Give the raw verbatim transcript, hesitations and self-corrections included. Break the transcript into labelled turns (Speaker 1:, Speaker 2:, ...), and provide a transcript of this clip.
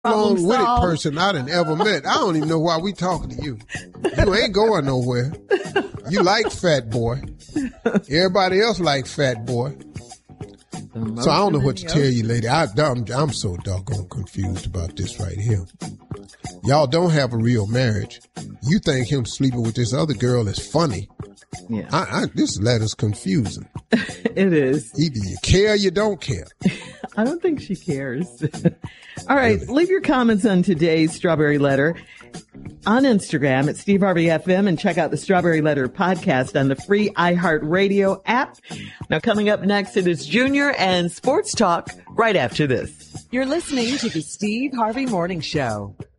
Speaker 1: long with it person I done ever met. I don't even know why we talking to you. You ain't going nowhere. You like Fat Boy. Everybody else like Fat Boy. So I don't know what to tell you, lady. I, I'm, I'm so doggone confused about this right here. Y'all don't have a real marriage. You think him sleeping with this other girl is funny.
Speaker 2: Yeah.
Speaker 1: I, I, this letter's confusing.
Speaker 2: It is.
Speaker 1: Either you care or you don't care.
Speaker 2: I don't think she cares. All right. Really? Leave your comments on today's Strawberry Letter on Instagram at Steve Harvey F M, and check out the Strawberry Letter podcast on the free iHeartRadio app. Now, coming up next, it is Junior and Sports Talk right after this.
Speaker 3: You're listening to the Steve Harvey Morning Show.